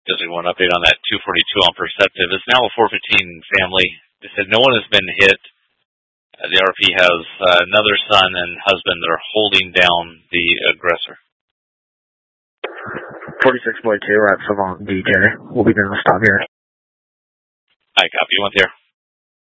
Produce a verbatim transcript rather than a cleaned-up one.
Just one update on that two forty-two on Perceptive. It's now a four fifteen family. They said no one has been hit. Uh, the R P has uh, another son and husband that are holding down the aggressor. forty-six point two, I'm Savant D J. We'll be doing a stop here. I copy. You went there.